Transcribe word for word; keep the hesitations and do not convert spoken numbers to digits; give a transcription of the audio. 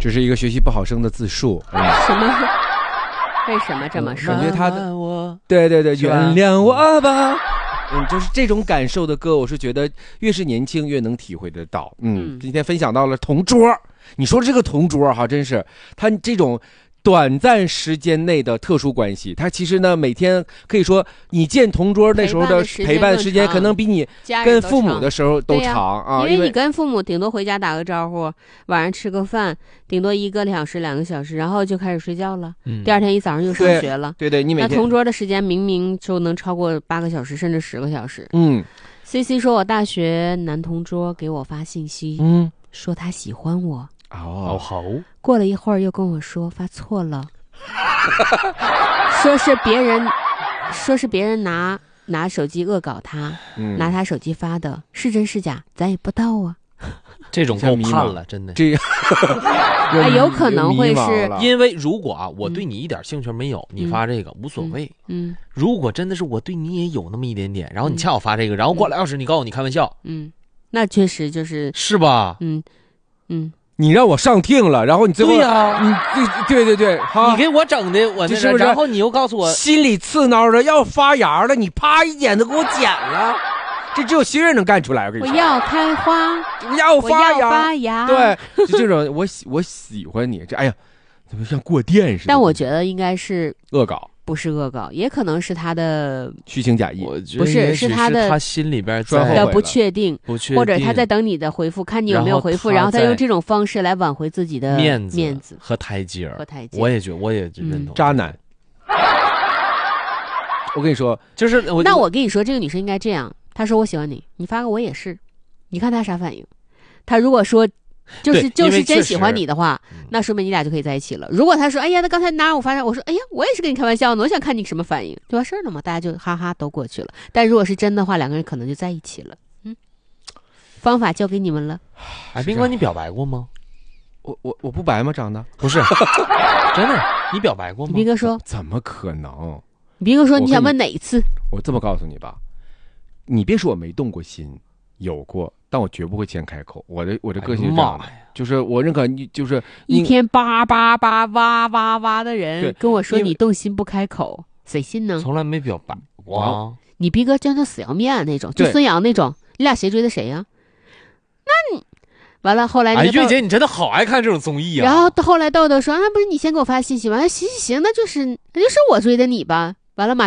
这是一个学习不好生的自述。 嗯、什么？为什么这么说？ 感觉他的我，对对对，原谅我吧。嗯，就是这种感受的歌，我是觉得越是年轻越能体会得到。嗯，嗯今天分享到了同桌，你说这个同桌哈，真是他这种。短暂时间内的特殊关系，他其实呢，每天可以说你见同桌那时候的陪伴时间，可能比你跟父母的时候都长啊。 因为你跟父母顶多回家打个招呼，晚上吃个饭，顶多一个小时、两个小时，然后就开始睡觉了。嗯、第二天一早上又上学了。 对 对, 对，你每天那同桌的时间明明就能超过八个小时，甚至十个小时。 嗯 ，C C 说我大学男同桌给我发信息，嗯，说他喜欢我。 哦，好。 过了一会儿又跟我说发错了，说是别人，说是别人拿拿手机恶搞他，嗯、拿他手机发的，是真是假咱也不知道啊。 这种够判了，真的。 这啊，有可能会是因为如果啊，我对你一点兴趣没有，嗯、你发这个无所谓。 嗯，嗯如果真的是我对你也有那么一点点，然后你恰好发这个，然后过俩小时你告诉我你开玩笑， 嗯，那确实就是是吧？ 嗯嗯。 你让我上听了，然后你最后对呀、啊， 你对对对， 你给我整的我那是不是？ 然后你又告诉我心里刺挠的要发芽了，你啪一剪子给我剪了，这只有新人能干出来。我跟你说， 我要开花， 要发芽， 我要发芽对，就这种我喜我喜欢你，这哎呀，怎么像过电似的？ 但我觉得应该是恶搞。 不是恶搞，也可能是他的虚情假意， 不是是他的他心里边的不确定， 不确定， 或者他在等你的回复，看你有没有回复，然后他用这种方式来挽回自己的面子面子和台阶和台阶。 我也觉得，我也认同、 嗯、渣男。我跟你说， 就是我那我跟你说，这个女生应该这样，她说我喜欢你，你发个我也是，你看她啥反应？她如果说。就是就是真喜欢你的话，那说明你俩就可以在一起了。如果他说哎呀那刚才哪我发现我说哎呀我也是跟你开玩笑呢，我想看你什么反应就完事儿了嘛，大家就哈哈都过去了。但如果是真的话，两个人可能就在一起了。嗯，方法交给你们了。 哎，斌哥你表白过吗？ 我我我不白吗？长得不是真的，你表白过吗？ 斌哥说怎么可能？ 斌哥说你想问哪一次？ 我这么告诉你吧，你别说我没动过心，有过。但我绝不会先开口，我的我的个性是这样的，哎、就是我认可你，就是一天叭叭叭哇哇哇的人跟我说你动心不开口，谁信呢？ 从来没表白哇！ 你逼哥真的死要面那种，就孙杨那种，你俩谁追的谁呀、啊？那你完了后来， 哎，月姐你真的好爱看这种综艺啊！ 然后后来豆豆说，那、啊、不是你先给我发信息吗？行行行，那就是那就是我追的你吧。完了马。